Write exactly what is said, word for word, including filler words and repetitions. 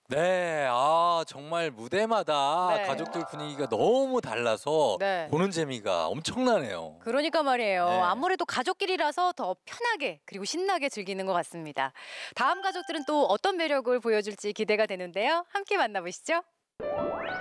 네, 아 정말 무대마다 네. 가족들 분위기가 너무 달라서 네. 보는 재미가 엄청나네요. 그러니까 말이에요. 네. 아무래도 가족끼리라서 더 편하게 그리고 신나게 즐기는 것 같습니다. 다음 가족들은 또 어떤 매력을 보여줄지 기대가 되는데요. 함께 만나보시죠.